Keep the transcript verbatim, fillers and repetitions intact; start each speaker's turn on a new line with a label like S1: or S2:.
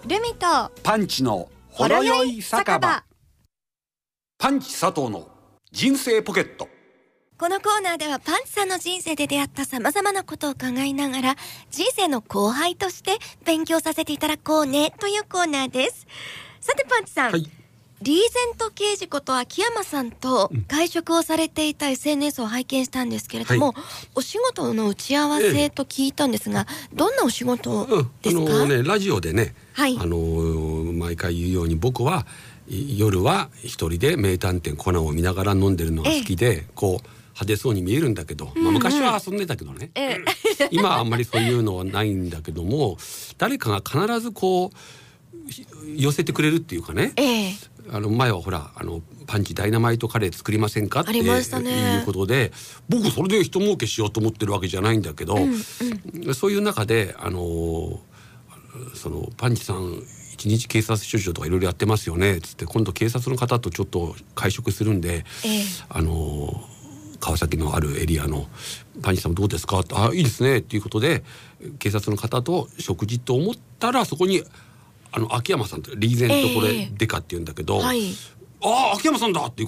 S1: ルミと
S2: パンチのほろよい酒場。パンチ佐藤の人生ポケット。
S1: このコーナーではパンチさんの人生で出会ったさまざまなことを考えながら人生の後輩として勉強させていただこうねというコーナーです。さてパンチさん、はい、リーゼント刑事こと秋山さんと外食をされていた エスエヌエス を拝見したんですけれども、はい、お仕事の打ち合わせと聞いたんですが、ええ、どんなお仕事ですか？
S3: うん、あのね、ラジオでね、
S1: はい、
S3: あの毎回言うように僕は夜は一人で名探偵コナンを見ながら飲んでるのが好きで、ええ、こう派手そうに見えるんだけど、まあ、昔は遊んでたけどね、うんうん、今はあんまりそういうのはないんだけども誰かが必ずこう寄せてくれるっていうかね、ええ、あの前はほらあのパンチダイナマイトカレー作りませんかっていうことで、僕それで人儲けしようと思ってるわけじゃないんだけど、うんうん、そういう中であのそのパンチさん一日警察署長とかいろいろやってますよねつって、今度警察の方とちょっと会食するんで、ええ、あの川崎のあるエリアのパンチさんもどうですかって、あいいですねっていうことで警察の方と食事と思ったら、そこにあの秋山さんとリーゼントこれデカって言うんだけど、えーはい、ああ秋山さんだっていう